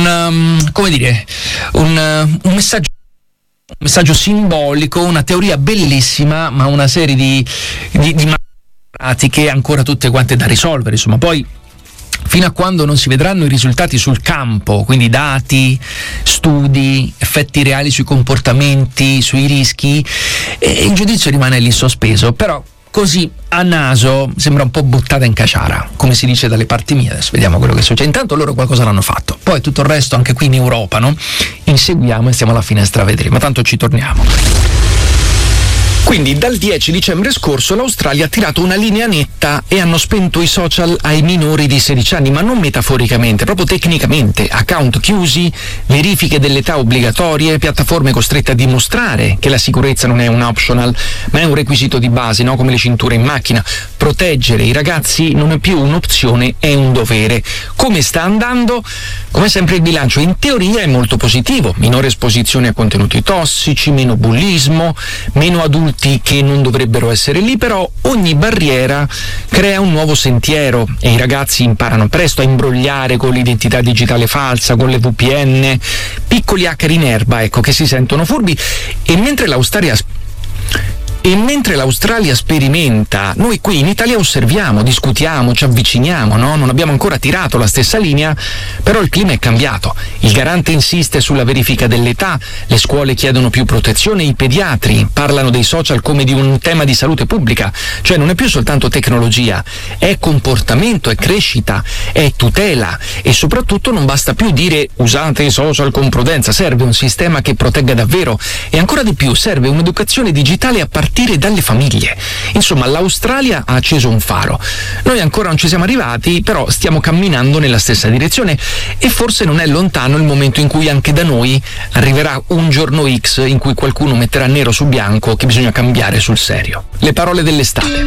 un messaggio simbolico, una teoria bellissima, ma una serie di pratiche ancora tutte quante da risolvere, insomma. Poi fino a quando non si vedranno i risultati sul campo, quindi dati, studi, effetti reali sui comportamenti, sui rischi, il giudizio rimane lì sospeso. Però così a naso sembra un po' buttata in caciara, come si dice dalle parti mie. Adesso vediamo quello che succede. Intanto loro qualcosa l'hanno fatto, poi tutto il resto anche qui in Europa, no? Inseguiamo e stiamo alla finestra a vedere, ma tanto ci torniamo. Quindi dal 10 dicembre scorso l'Australia ha tirato una linea netta e hanno spento i social ai minori di 16 anni, ma non metaforicamente, proprio tecnicamente. Account chiusi, verifiche dell'età obbligatorie, piattaforme costrette a dimostrare che la sicurezza non è un optional, ma è un requisito di base, no? Come le cinture in macchina. Proteggere i ragazzi non è più un'opzione, è un dovere. Come sta andando? Come sempre il bilancio in teoria è molto positivo: minore esposizione a contenuti tossici, meno bullismo, meno adulti che non dovrebbero essere lì. Però ogni barriera crea un nuovo sentiero e i ragazzi imparano presto a imbrogliare con l'identità digitale falsa, con le VPN, piccoli hacker in erba, ecco, che si sentono furbi. E mentre l'Australia sperimenta, noi qui in Italia osserviamo, discutiamo, ci avviciniamo, no? Non abbiamo ancora tirato la stessa linea, però il clima è cambiato. Il garante insiste sulla verifica dell'età, le scuole chiedono più protezione, i pediatri parlano dei social come di un tema di salute pubblica, cioè non è più soltanto tecnologia, è comportamento, è crescita, è tutela, e soprattutto non basta più dire usate i social con prudenza, serve un sistema che protegga davvero, e ancora di più serve un'educazione digitale a partire dalle famiglie. Insomma, l'Australia ha acceso un faro. Noi ancora non ci siamo arrivati, però stiamo camminando nella stessa direzione, e forse non è lontano il momento in cui anche da noi arriverà un giorno X in cui qualcuno metterà nero su bianco che bisogna cambiare sul serio. Le parole dell'estate.